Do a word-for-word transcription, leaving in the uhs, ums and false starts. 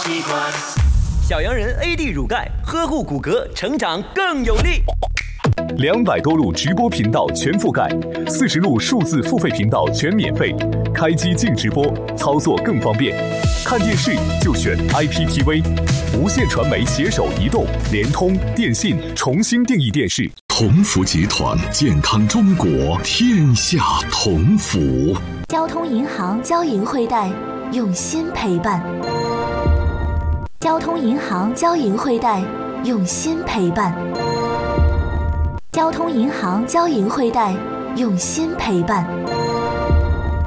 集团。 小洋人 A D 乳钙，呵护骨骼，成长更有力。 两百多路直播频道全覆盖，四十路数字付费频道全免费，开机净直播，操作更方便。看电视就选 I P T V， 无线传媒携手移动、联通、电信重新定义电视。 同福集团，健康中国，天下同福。 交通银行交银汇贷，用心陪伴。交通银行交银汇贷，用心陪伴。交通银行交银汇贷，用心陪伴。